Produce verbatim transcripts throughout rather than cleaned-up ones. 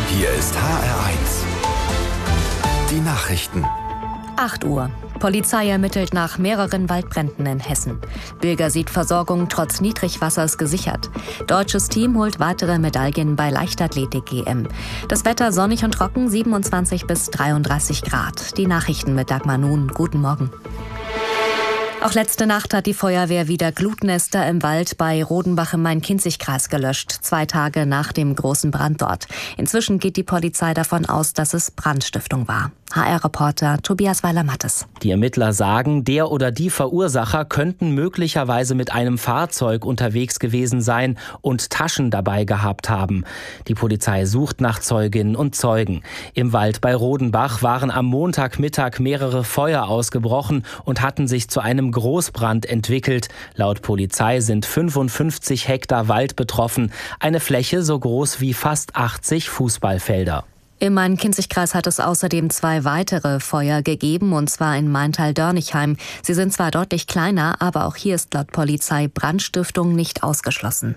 Hier ist H R eins. Die Nachrichten. acht Uhr. Polizei ermittelt nach mehreren Waldbränden in Hessen. Bilger sieht Versorgung trotz Niedrigwassers gesichert. Deutsches Team holt weitere Medaillen bei Leichtathletik-G M. Das Wetter sonnig und trocken, siebenundzwanzig bis dreiunddreißig Grad. Die Nachrichten mit Dagmar Nun. Guten Morgen. Auch letzte Nacht hat die Feuerwehr wieder Glutnester im Wald bei Rodenbach im Main-Kinzig-Kreis gelöscht, zwei Tage nach dem großen Brand dort. Inzwischen geht die Polizei davon aus, dass es Brandstiftung war. H R-Reporter Tobias Weiler-Mattes. Die Ermittler sagen, der oder die Verursacher könnten möglicherweise mit einem Fahrzeug unterwegs gewesen sein und Taschen dabei gehabt haben. Die Polizei sucht nach Zeuginnen und Zeugen. Im Wald bei Rodenbach waren am Montagmittag mehrere Feuer ausgebrochen und hatten sich zu einem Großbrand entwickelt. Laut Polizei sind fünfundfünfzig Hektar Wald betroffen, eine Fläche so groß wie fast achtzig Fußballfelder. Im Main-Kinzig-Kreis hat es außerdem zwei weitere Feuer gegeben, und zwar in Maintal-Dörnichheim. Sie sind zwar deutlich kleiner, aber auch hier ist laut Polizei Brandstiftung nicht ausgeschlossen.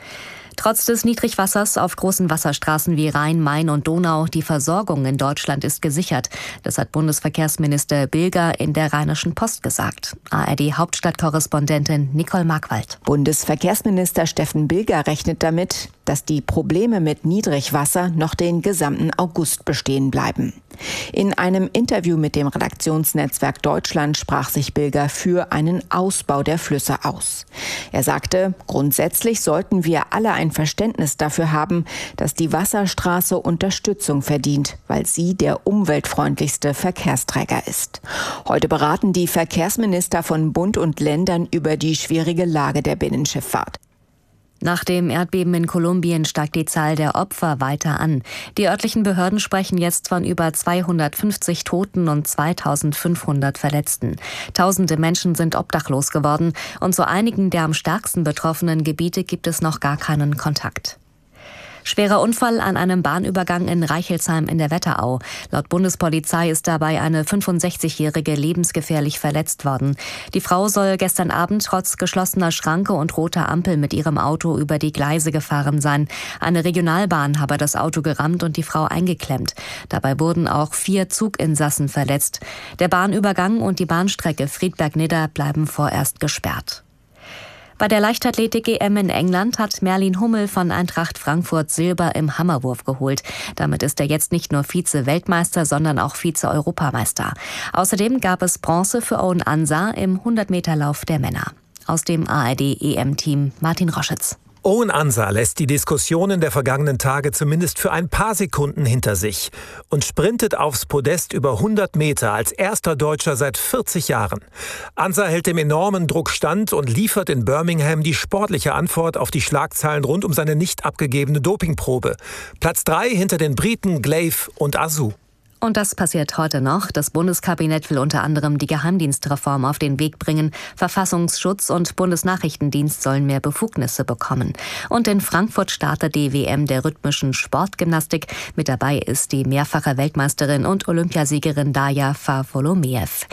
Trotz des Niedrigwassers auf großen Wasserstraßen wie Rhein, Main und Donau, die Versorgung in Deutschland ist gesichert. Das hat Bundesverkehrsminister Bilger in der Rheinischen Post gesagt. A R D-Hauptstadtkorrespondentin Nicole Markwald. Bundesverkehrsminister Steffen Bilger rechnet damit, dass die Probleme mit Niedrigwasser noch den gesamten August bestehen bleiben. In einem Interview mit dem Redaktionsnetzwerk Deutschland sprach sich Bilger für einen Ausbau der Flüsse aus. Er sagte, grundsätzlich sollten wir alle ein Verständnis dafür haben, dass die Wasserstraße Unterstützung verdient, weil sie der umweltfreundlichste Verkehrsträger ist. Heute beraten die Verkehrsminister von Bund und Ländern über die schwierige Lage der Binnenschifffahrt. Nach dem Erdbeben in Kolumbien steigt die Zahl der Opfer weiter an. Die örtlichen Behörden sprechen jetzt von über zweihundertfünfzig Toten und zweitausendfünfhundert Verletzten. Tausende Menschen sind obdachlos geworden und zu einigen der am stärksten betroffenen Gebiete gibt es noch gar keinen Kontakt. Schwerer Unfall an einem Bahnübergang in Reichelsheim in der Wetterau. Laut Bundespolizei ist dabei eine fünfundsechzigjährige lebensgefährlich verletzt worden. Die Frau soll gestern Abend trotz geschlossener Schranke und roter Ampel mit ihrem Auto über die Gleise gefahren sein. Eine Regionalbahn habe das Auto gerammt und die Frau eingeklemmt. Dabei wurden auch vier Zuginsassen verletzt. Der Bahnübergang und die Bahnstrecke Friedberg-Nidda bleiben vorerst gesperrt. Bei der Leichtathletik-G M in England hat Merlin Hummel von Eintracht Frankfurt Silber im Hammerwurf geholt. Damit ist er jetzt nicht nur Vize-Weltmeister, sondern auch Vize-Europameister. Außerdem gab es Bronze für Owen Ansah im hundert-Meter-Lauf der Männer. Aus dem A R D-E M-Team Martin Roschitz. Owen Ansah lässt die Diskussionen der vergangenen Tage zumindest für ein paar Sekunden hinter sich und sprintet aufs Podest über hundert Meter als erster Deutscher seit vierzig Jahren. Ansah hält dem enormen Druck stand und liefert in Birmingham die sportliche Antwort auf die Schlagzeilen rund um seine nicht abgegebene Dopingprobe. Platz drei hinter den Briten Glaive und Asu. Und das passiert heute noch. Das Bundeskabinett will unter anderem die Geheimdienstreform auf den Weg bringen. Verfassungsschutz und Bundesnachrichtendienst sollen mehr Befugnisse bekommen. Und in Frankfurt startet die W M der rhythmischen Sportgymnastik. Mit dabei ist die mehrfache Weltmeisterin und Olympiasiegerin Darja Farfolomeev.